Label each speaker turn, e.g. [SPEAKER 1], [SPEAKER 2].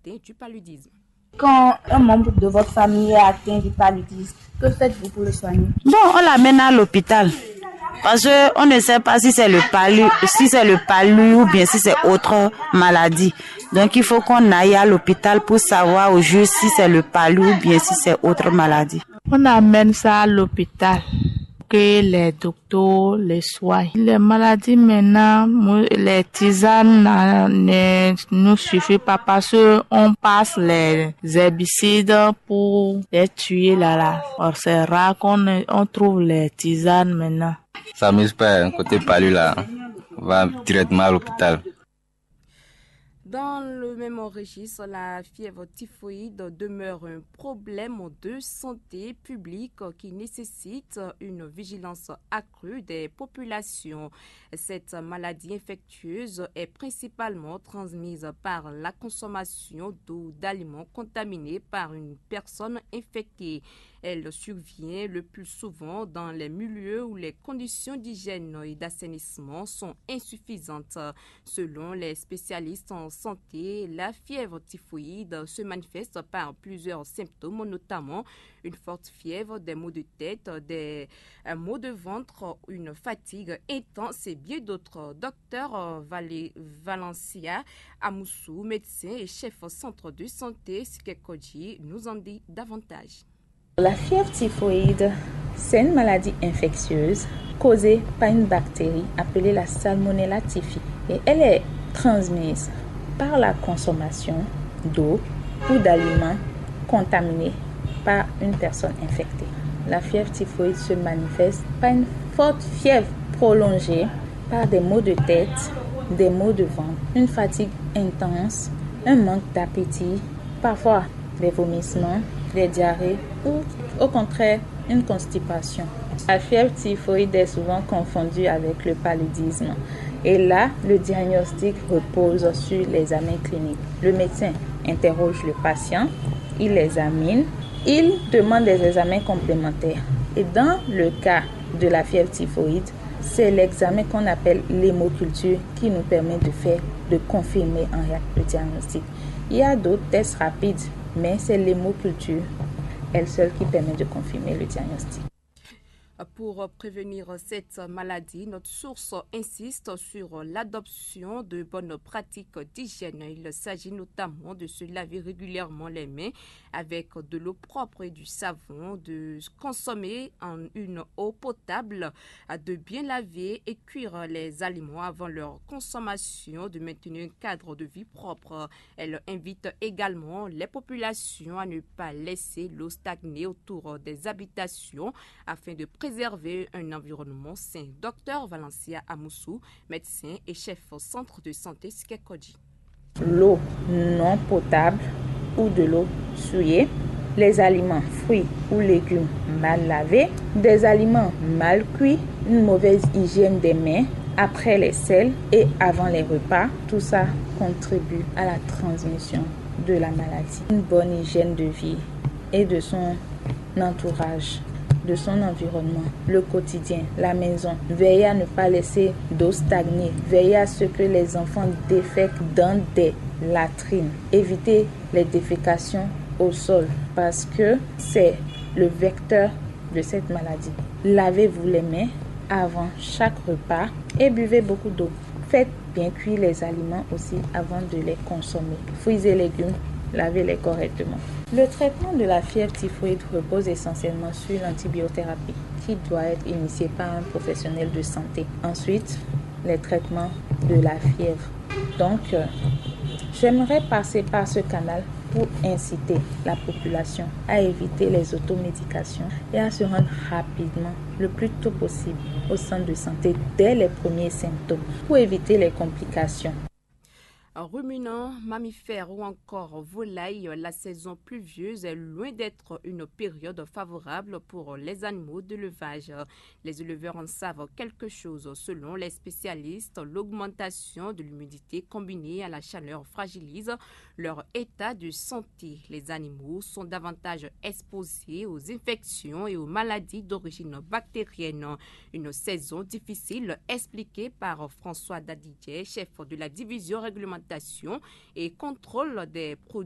[SPEAKER 1] atteints du paludisme.
[SPEAKER 2] Quand un membre de votre famille est atteint du paludisme, que faites-vous pour le soigner?
[SPEAKER 3] Bon, on l'amène à l'hôpital. Parce qu'on ne sait pas si c'est le palu ou bien si c'est autre maladie. Donc il faut qu'on aille à l'hôpital pour savoir au juste si c'est le palu ou bien si c'est autre maladie.
[SPEAKER 4] On amène ça à l'hôpital, que les docteurs les soignent. Les maladies maintenant, les tisanes ne nous suffisent pas parce qu'on passe les herbicides pour les tuer là. Or c'est rare qu'on trouve les tisanes maintenant.
[SPEAKER 5] Ça m'amuse pas, un côté palu là, on va directement à l'hôpital.
[SPEAKER 1] Dans le même registre, la fièvre typhoïde demeure un problème de santé publique qui nécessite une vigilance accrue des populations. Cette maladie infectieuse est principalement transmise par la consommation d'eau d'aliments contaminés par une personne infectée. Elle survient le plus souvent dans les milieux où les conditions d'hygiène et d'assainissement sont insuffisantes. Selon les spécialistes en santé, la fièvre typhoïde se manifeste par plusieurs symptômes, notamment une forte fièvre, des maux de tête, des maux de ventre, une fatigue intense et bien d'autres. Docteur Valencia Amoussou, médecin et chef au centre de santé Sikekodji, nous en dit davantage.
[SPEAKER 2] La fièvre typhoïde, c'est une maladie infectieuse causée par une bactérie appelée la Salmonella typhi. Et elle est transmise par la consommation d'eau ou d'aliments contaminés par une personne infectée. La fièvre typhoïde se manifeste par une forte fièvre prolongée, par des maux de tête, des maux de ventre, une fatigue intense, un manque d'appétit, parfois des vomissements, des diarrhées ou au contraire une constipation. La fièvre typhoïde est souvent confondue avec le paludisme et là le diagnostic repose sur l'examen clinique. Le médecin interroge le patient, il l'examine, il demande des examens complémentaires et dans le cas de la fièvre typhoïde, c'est l'examen qu'on appelle l'hémoculture qui nous permet de confirmer en réalité le diagnostic. Il y a d'autres tests rapides, mais c'est l'hémoculture, elle seule qui permet de confirmer le diagnostic.
[SPEAKER 1] Pour prévenir cette maladie, notre source insiste sur l'adoption de bonnes pratiques d'hygiène. Il s'agit notamment de se laver régulièrement les mains avec de l'eau propre et du savon, de consommer une eau potable, de bien laver et cuire les aliments avant leur consommation, de maintenir un cadre de vie propre. Elle invite également les populations à ne pas laisser l'eau stagner autour des habitations afin de préserver un environnement sain. Docteur Valencia Amoussou, médecin et chef au centre de santé Sikekodji.
[SPEAKER 2] L'eau non potable ou de l'eau souillée, les aliments, fruits ou légumes mal lavés, des aliments mal cuits, une mauvaise hygiène des mains après les selles et avant les repas, tout ça contribue à la transmission de la maladie. Une bonne hygiène de vie et de son entourage, de son environnement, le quotidien, la maison. Veillez à ne pas laisser d'eau stagner. Veillez à ce que les enfants défèquent dans des latrines. Évitez les défécations au sol parce que c'est le vecteur de cette maladie. Lavez-vous les mains avant chaque repas et buvez beaucoup d'eau. Faites bien cuire les aliments aussi avant de les consommer. Fruits et légumes, lavez-les correctement. Le traitement de la fièvre typhoïde repose essentiellement sur l'antibiothérapie qui doit être initiée par un professionnel de santé. Ensuite, les traitements de la fièvre. Donc, j'aimerais passer par ce canal pour inciter la population à éviter les automédications et à se rendre rapidement, le plus tôt possible, au centre de santé dès les premiers symptômes pour éviter les complications.
[SPEAKER 1] Ruminants, mammifères ou encore volailles, la saison pluvieuse est loin d'être une période favorable pour les animaux d'élevage. Les éleveurs en savent quelque chose. Selon les spécialistes, l'augmentation de l'humidité combinée à la chaleur fragilise leur état de santé. Les animaux sont davantage exposés aux infections et aux maladies d'origine bactérienne. Une saison difficile expliquée par François Dadidje, chef de la division réglementation et contrôle des produits